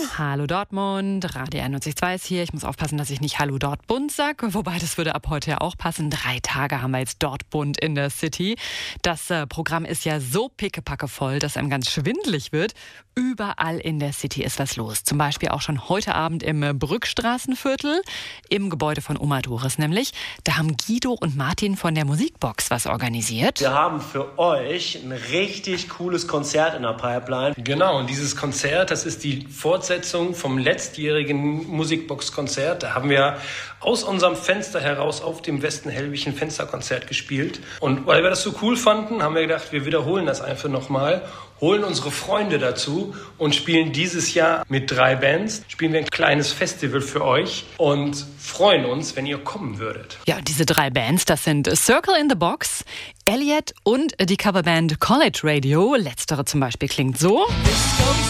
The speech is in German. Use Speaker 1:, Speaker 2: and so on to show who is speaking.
Speaker 1: Hallo Dortmund, Radio 91.2 ist hier. Ich muss aufpassen, dass ich nicht Hallo Dortmund sage, wobei das würde ab heute ja auch passen. 3 Tage haben wir jetzt Dortmund in der City. Das Programm ist ja so pickepacke voll, dass einem ganz schwindelig wird. Überall in der City ist was los. Zum Beispiel auch schon heute Abend im Brückstraßenviertel, im Gebäude von Oma Doris nämlich. Da haben Guido und Martin von der Musikbox was organisiert.
Speaker 2: Wir haben für euch ein richtig cooles Konzert in der Pipeline.
Speaker 3: Genau, und dieses Konzert, das ist die Fortsetzung vom letztjährigen Musikbox-Konzert. Da haben wir aus unserem Fenster heraus auf dem Westen-Hellwig ein Fensterkonzert gespielt. Und weil wir das so cool fanden, haben wir gedacht, wir wiederholen das einfach nochmal, holen unsere Freunde dazu und spielen dieses Jahr mit 3 Bands, spielen wir ein kleines Festival für euch und freuen uns, wenn ihr kommen würdet.
Speaker 1: Ja, diese 3 Bands, das sind Circle in the Box, Elliot und die Coverband College Radio. Letztere zum Beispiel klingt so.